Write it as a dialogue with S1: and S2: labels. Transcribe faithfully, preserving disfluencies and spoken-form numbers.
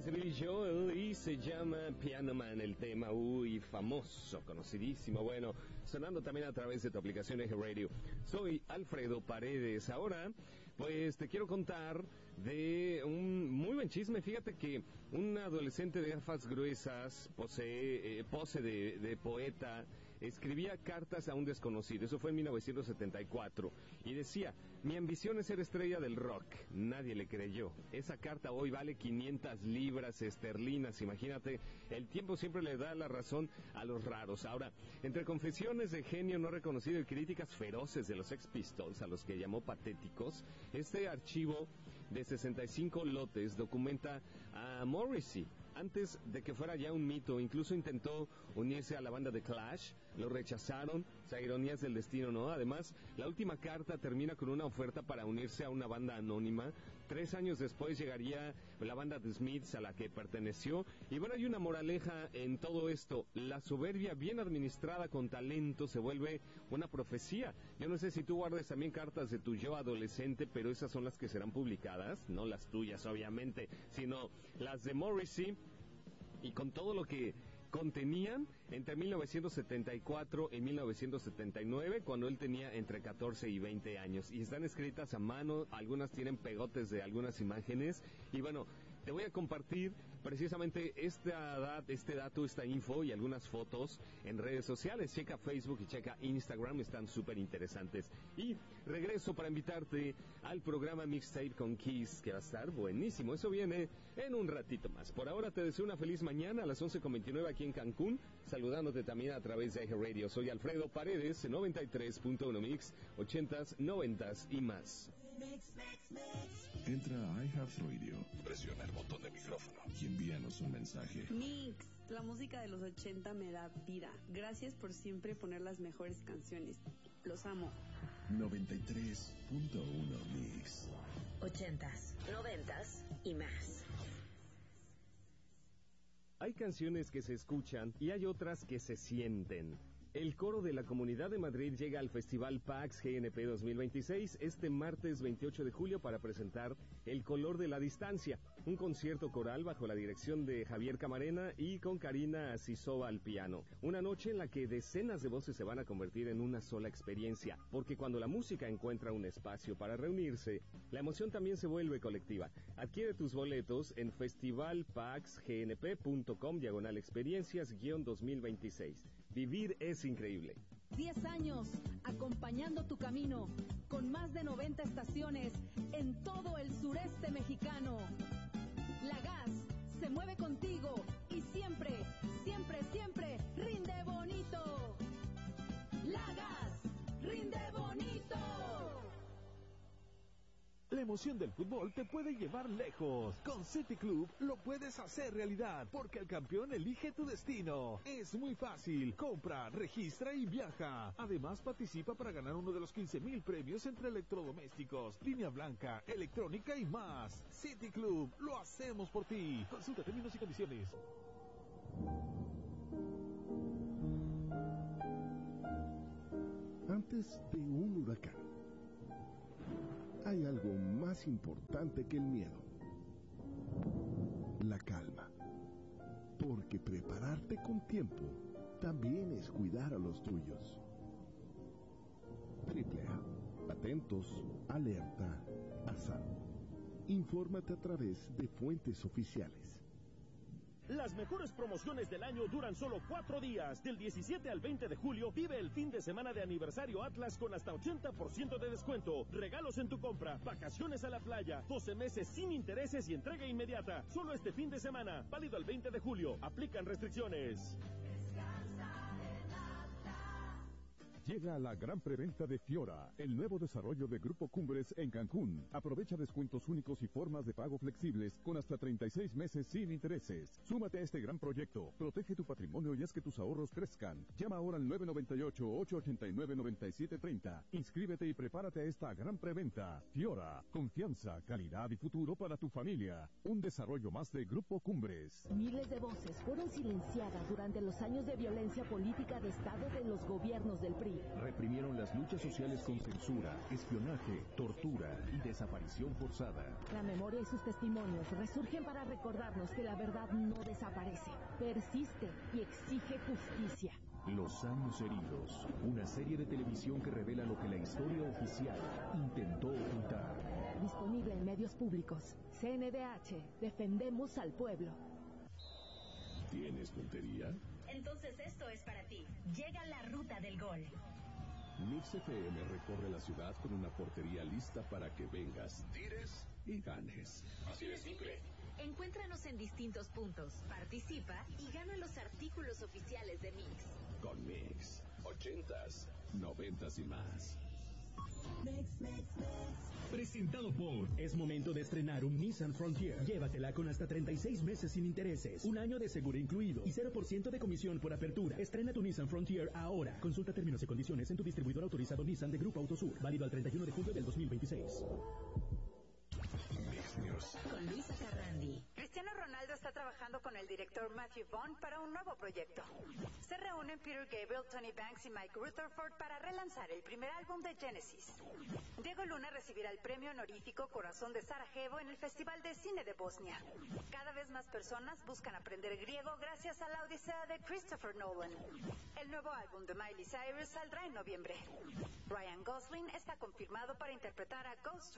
S1: es Billy Joel y se llama Piano Man, el tema, uy, famoso, conocidísimo, bueno, sonando también a través de tu aplicación Eje Radio. Soy Alfredo Paredes. Ahora, pues te quiero contar de un muy buen chisme. Fíjate que un adolescente de gafas gruesas, posee, eh, pose de, de poeta, escribía cartas a un desconocido. Eso fue en mil novecientos setenta y cuatro. Y decía: mi ambición es ser estrella del rock. Nadie le creyó. Esa carta hoy vale quinientas libras esterlinas. Imagínate, el tiempo siempre le da la razón a los raros. Ahora, entre confesiones de genio no reconocido y críticas feroces de los Sex Pistols, a los que llamó patéticos, este archivo de sesenta y cinco lotes documenta a Morrissey. Antes de que fuera ya un mito, incluso intentó unirse a la banda de Clash, lo rechazaron, o sea, ironías del destino, ¿no? Además, la última carta termina con una oferta para unirse a una banda anónima. Tres años después llegaría la banda The Smiths, a la que perteneció. Y bueno, hay una moraleja en todo esto: la soberbia bien administrada con talento se vuelve una profecía. Yo no sé si tú guardas también cartas de tu yo adolescente, pero esas son las que serán publicadas, no las tuyas obviamente, sino las de Morrissey. Y con todo lo que contenían entre mil novecientos setenta y cuatro y mil novecientos setenta y nueve, cuando él tenía entre catorce y veinte años, y están escritas a mano, algunas tienen pegotes de algunas imágenes. Y bueno, te voy a compartir precisamente esta dat, este dato, esta info y algunas fotos en redes sociales. Checa Facebook y checa Instagram, están súper interesantes. Y regreso para invitarte al programa Mixtape con Kiss, que va a estar buenísimo. Eso viene en un ratito más. Por ahora te deseo una feliz mañana a las once con veintinueve aquí en Cancún, saludándote también a través de Eje Radio. Soy Alfredo Paredes, noventa y tres punto uno Mix, ochentas, noventas y más.
S2: Entra a iHeartRadio, presiona el botón de micrófono y envíanos un mensaje.
S3: Mix, la música de los ochenta me da vida. Gracias por siempre poner las mejores canciones. Los amo.
S2: noventa y tres punto uno Mix.
S4: Ochentas, noventas y más.
S1: Hay canciones que se escuchan y hay otras que se sienten. El coro de la Comunidad de Madrid llega al Festival PAX G N P dos mil veintiséis este martes veintiocho de julio para presentar El Color de la Distancia, un concierto coral bajo la dirección de Javier Camarena y con Karina Sisova al piano. Una noche en la que decenas de voces se van a convertir en una sola experiencia, porque cuando la música encuentra un espacio para reunirse, la emoción también se vuelve colectiva. Adquiere tus boletos en festivalpaxgnp.com diagonal experiencias guión dos mil veintiséis. Vivir es increíble.
S5: diez años acompañando tu camino, con más de noventa estaciones en todo el sureste mexicano. La Gas se mueve contigo y siempre, siempre, siempre rinde bonito. La Gas rinde bonito.
S6: La emoción del fútbol te puede llevar lejos. Con City Club lo puedes hacer realidad, porque el campeón elige tu destino. Es muy fácil. Compra, registra y viaja. Además, participa para ganar uno de los quince mil premios entre electrodomésticos, línea blanca, electrónica y más. City Club, lo hacemos por ti. Consulta términos y condiciones.
S7: Antes de un huracán, hay algo más importante que el miedo: la calma. Porque prepararte con tiempo también es cuidar a los tuyos. Triple A. Atentos, alerta, azar. Infórmate a través de fuentes oficiales.
S8: Las mejores promociones del año duran solo cuatro días. Del diecisiete al veinte de julio, vive el fin de semana de aniversario Atlas con hasta ochenta por ciento de descuento. Regalos en tu compra, vacaciones a la playa, doce meses sin intereses y entrega inmediata. Solo este fin de semana, válido al veinte de julio. Aplican restricciones.
S9: Llega la gran preventa de Fiora, el nuevo desarrollo de Grupo Cumbres en Cancún. Aprovecha descuentos únicos y formas de pago flexibles con hasta treinta y seis meses sin intereses. Súmate a este gran proyecto. Protege tu patrimonio y haz que tus ahorros crezcan. Llama ahora al nueve nueve ocho, ocho ocho nueve, nueve siete tres cero. Inscríbete y prepárate a esta gran preventa. Fiora, confianza, calidad y futuro para tu familia. Un desarrollo más de Grupo Cumbres.
S10: Miles de voces fueron silenciadas durante los años de violencia política de Estado de los gobiernos del P R I. Reprimieron las luchas sociales con censura, espionaje, tortura y desaparición forzada.
S5: La memoria y sus testimonios resurgen para recordarnos que la verdad no desaparece, persiste y exige justicia.
S10: Los años heridos, una serie de televisión que revela lo que la historia oficial intentó ocultar.
S5: Disponible en medios públicos. C N D H, defendemos al pueblo.
S2: ¿Tienes puntería?
S4: Entonces esto es para ti. Llega la ruta del gol.
S2: Mix F M recorre la ciudad con una portería lista para que vengas, tires y ganes. Así de simple.
S4: Encuéntranos en distintos puntos, participa y gana los artículos oficiales de Mix.
S2: Con Mix, ochentas, noventas y más.
S11: Mix, mix, mix.
S12: Presentado por... Es momento de estrenar un Nissan Frontier. Llévatela con hasta treinta y seis meses sin intereses, un año de seguro incluido y cero por ciento de comisión por apertura. Estrena tu Nissan Frontier ahora. Consulta términos y condiciones en tu distribuidor autorizado Nissan de Grupo Autosur. Válido al treinta y uno de julio del dos mil veintiséis.
S2: Mix News.
S4: Con Luisa Carrandi.
S13: Cristiano Ronaldo está trabajando con el director Matthew Vaughn para un nuevo proyecto. Se reúnen Peter Gabriel, Tony Banks y Mike Rutherford para relanzar el primer álbum de Genesis. Diego Luna recibirá el premio honorífico Corazón de Sarajevo en el Festival de Cine de Bosnia. Cada vez más personas buscan aprender griego gracias a la odisea de Christopher Nolan. El nuevo álbum de Miley Cyrus saldrá en noviembre. Ryan Gosling está confirmado para interpretar a Ghost